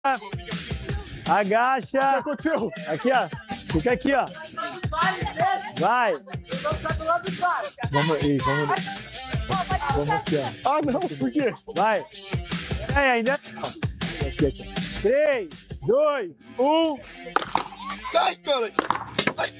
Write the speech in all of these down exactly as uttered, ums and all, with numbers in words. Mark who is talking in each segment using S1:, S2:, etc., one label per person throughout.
S1: Agacha.
S2: O que aconteceu?
S1: Aqui, ó. Fica aqui, ó. Vai. Vamos aí, vamos. Vamos aqui, ó.
S2: Ah, não, por quê?
S1: Vai. É, ainda. Aqui, aqui. três, dois, um.
S2: Ai, cara. Ai.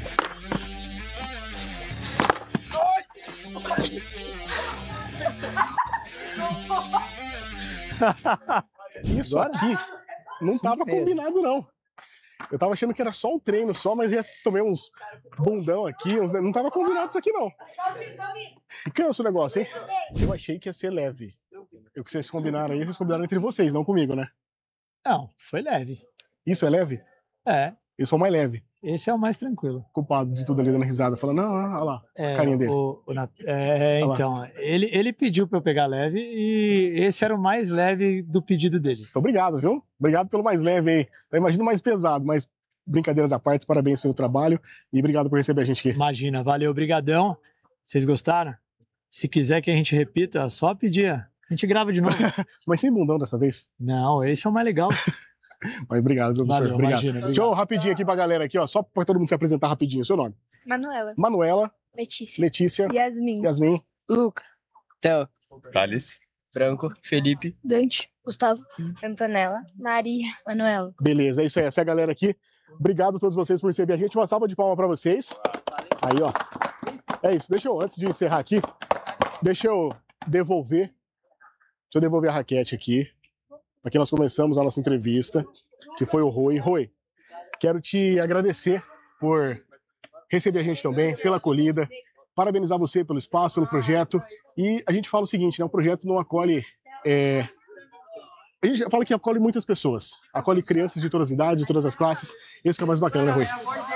S2: Isso
S1: Agora?
S2: aqui não tava
S1: É.
S2: combinado, não. Eu tava achando que era só um treino só, mas ia tomei uns bundão aqui, uns... não tava combinado isso aqui, não. Cansa o negócio, hein? Eu achei que ia ser leve. O que vocês combinaram aí, vocês combinaram entre vocês, não comigo, né?
S3: Não, foi leve.
S2: Isso é leve?
S3: É,
S2: Isso foi mais leve.
S3: esse é o mais tranquilo.
S2: Culpado de tudo ali dando risada, falando, não, olha lá,
S3: É,
S2: a carinha dele.
S3: o, o Nat- é,
S2: Olha lá.
S3: então, ele, ele pediu pra eu pegar leve e esse era o mais leve do pedido dele.
S2: Então, obrigado, viu? Obrigado pelo mais leve aí. Eu imagino mais pesado, mas brincadeiras à parte, parabéns pelo trabalho e obrigado por receber a gente aqui.
S3: Imagina, valeu, brigadão. Vocês gostaram? Se quiser que a gente repita, é só pedir. A gente grava de novo.
S2: Mas sem bundão dessa vez.
S3: Não, esse é o mais legal.
S2: Mas obrigado, professor.
S3: Valeu,
S2: obrigado.
S3: imagina, obrigado.
S2: Deixa eu rapidinho aqui pra galera aqui, ó, só pra todo mundo se apresentar rapidinho. Seu nome?
S4: Manuela.
S2: Manuela,
S4: Letícia.
S2: Letícia,
S4: Yasmin.
S2: Yasmin,
S4: Luca.
S5: Theo. Thales. Franco. Felipe.
S4: Dante. Gustavo. Antonella. Maria. Manuela.
S2: beleza, é isso aí, essa é a galera aqui. Obrigado a todos vocês por receber a gente. Uma salva de palmas pra vocês. Aí, ó. É isso, deixa eu, antes de encerrar aqui, deixa eu devolver, deixa eu devolver a raquete aqui, para que nós começamos a nossa entrevista, que foi o Rui. Rui, quero te agradecer por receber a gente também, pela acolhida, parabenizar você pelo espaço, pelo projeto, e a gente fala o seguinte, né, o projeto não acolhe, é... a gente fala que acolhe muitas pessoas, acolhe crianças de todas as idades, de todas as classes, esse que é o mais bacana, né, Rui?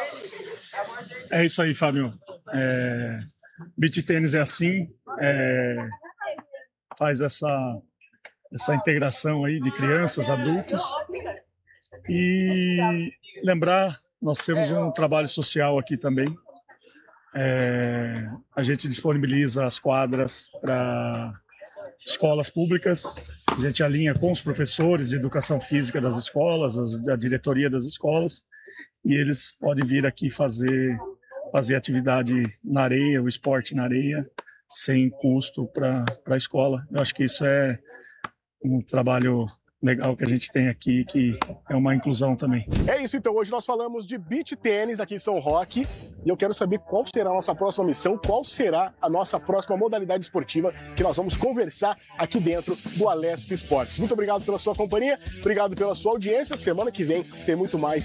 S6: É isso aí, Fábio. É, beach tênis é assim, é, faz essa, essa integração aí de crianças, adultos. E lembrar, nós temos um trabalho social aqui também. É, a gente disponibiliza as quadras para escolas públicas, a gente alinha com os professores de educação física das escolas, as, da diretoria das escolas, e eles podem vir aqui fazer, fazer atividade na areia, o esporte na areia, sem custo para a escola. Eu acho que isso é um trabalho legal que a gente tem aqui, que é uma inclusão também.
S2: É isso, então. Hoje nós falamos de beach tênis aqui em São Roque e eu quero saber qual será a nossa próxima missão, qual será a nossa próxima modalidade esportiva que nós vamos conversar aqui dentro do Alesp Esportes. Muito obrigado pela sua companhia, obrigado pela sua audiência. Semana que vem tem muito mais